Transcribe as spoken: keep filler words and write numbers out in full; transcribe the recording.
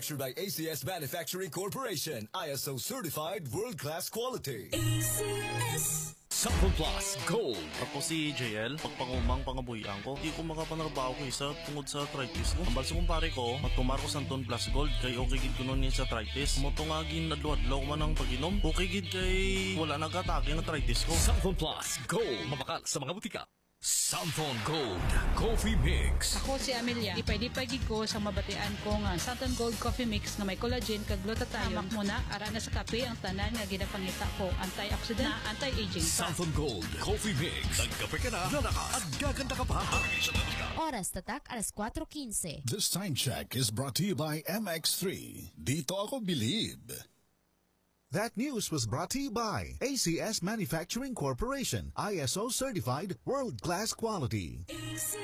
Manufactured by A C S Manufacturing Corporation, I S O certified world-class quality. A C S Sample Plus Gold. Ako si J L, pagpangumang pangabuyan ko, di ko makapanarbaho ko isa tungod sa arthritis ko. Ambal sa kumpare ko, matumar ko Santon Plus Gold, kay okay gid ko nun yun sa arthritis. Motungagin nadluadlaw man ang pag-inom, okay gid kay wala nag-atake ng arthritis ko. Sample Plus Gold. Mabakal sa mga butika. Santon Gold Coffee Mix. Ako si Amelia, ipay-dipay gid ko sa mabatian ko nga Santon Gold Coffee Mix nga may collagen kag glutathione. Hamak muna ara na sa kape ang tanan nga ginapangita ko, antioxidant na anti-aging. Santon Gold Coffee Mix. Nagkape ka na, lalakas at gaganda ka pa. Oras tatak alas four fifteen. This time check is brought to you by M X three. Dito ako believe. That news was brought to you by A C S Manufacturing Corporation, I S O certified world-class quality.